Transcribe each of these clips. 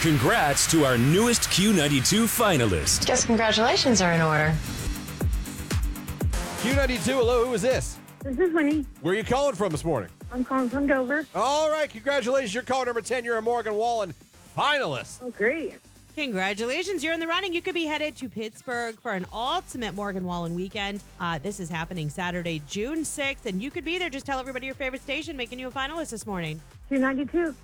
Congrats to our newest Q92 finalist. Guess congratulations are in order. Q92, hello, who is this? This is Winnie. Where are you calling from this morning? I'm calling from Dover. All right, congratulations. You're caller number 10. You're a Morgan Wallen finalist. Oh, great. Congratulations, you're in the running. You could be headed to Pittsburgh for an ultimate Morgan Wallen weekend. This is happening Saturday, June 6th, and you could be there. Just tell everybody your favorite station making you a finalist this morning. 292.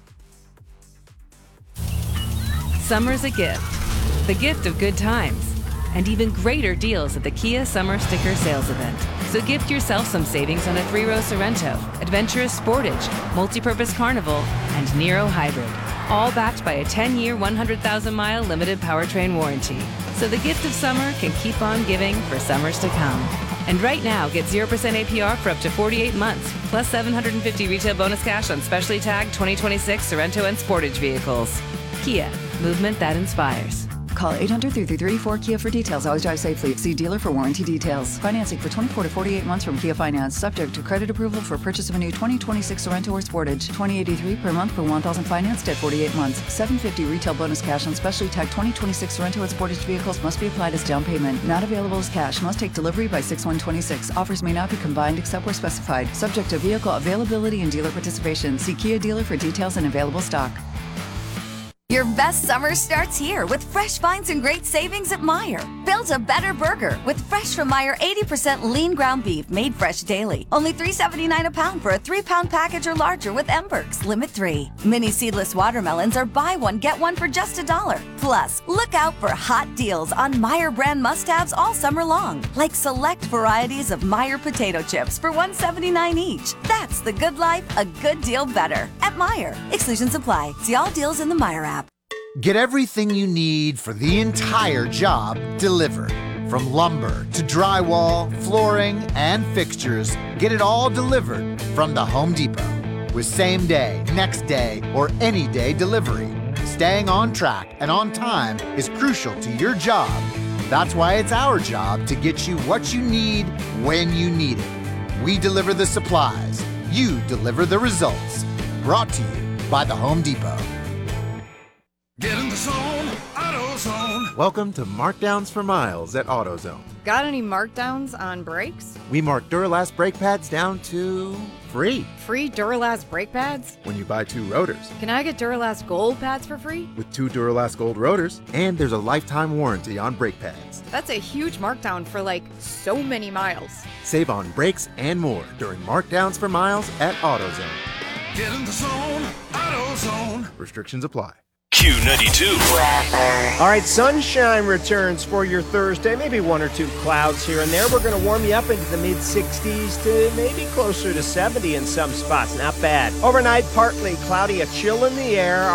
Summer's a gift. The gift of good times. And even greater deals at the Kia Summer Sticker Sales Event. So gift yourself some savings on a 3-row Sorrento, Adventurous Sportage, Multi-Purpose Carnival, and Nero Hybrid. All backed by a 10-year, 100,000-mile limited powertrain warranty. So the gift of summer can keep on giving for summers to come. And right now, get 0% APR for up to 48 months, plus $750 retail bonus cash on specially tagged 2026 Sorrento and Sportage vehicles. Kia, movement that inspires. Call 800-333-4KIA for details. Always drive safely. See dealer for warranty details. Financing for 24 to 48 months from Kia Finance. Subject to credit approval for purchase of a new 2026 Sorrento or Sportage. $20.83 per month per 1,000 financed at 48 months. $750 retail bonus cash on specially tagged 2026 Sorrento and Sportage vehicles must be applied as down payment. Not available as cash. Must take delivery by 6/1/26. Offers may not be combined except where specified. Subject to vehicle availability and dealer participation. See Kia dealer for details and available stock. Your best summer starts here with fresh finds and great savings at Meijer. Build a better burger with fresh from Meijer 80% lean ground beef made fresh daily. Only $3.79 a pound for a 3-pound package or larger with Embergs. Limit 3. Mini seedless watermelons are buy one, get one for just $1. Plus, look out for hot deals on Meijer brand must-haves all summer long. Like select varieties of Meijer potato chips for $1.79 each. That's the good life, a good deal better. At Meijer. Exclusions apply. See all deals in the Meijer app. Get everything you need for the entire job delivered. From lumber to drywall, flooring, and fixtures, get it all delivered from the Home Depot. With same day, next day, or any day delivery, staying on track and on time is crucial to your job. That's why it's our job to get you what you need when you need it. We deliver the supplies. You deliver the results. Brought to you by the Home Depot. Get in the zone, AutoZone. Welcome to Markdowns for Miles at AutoZone. Got any markdowns on brakes? We mark Duralast brake pads down to free. Free Duralast brake pads? When you buy 2 rotors. Can I get Duralast Gold pads for free? With 2 Duralast Gold rotors, and there's a lifetime warranty on brake pads. That's a huge markdown for so many miles. Save on brakes and more during Markdowns for Miles at AutoZone. Get in the zone, AutoZone. Restrictions apply. Q92. All right, sunshine returns for your Thursday. Maybe 1 or 2 clouds here and there. We're going to warm you up into the mid-60s to maybe closer to 70 in some spots. Not bad. Overnight, partly cloudy, a chill in the air.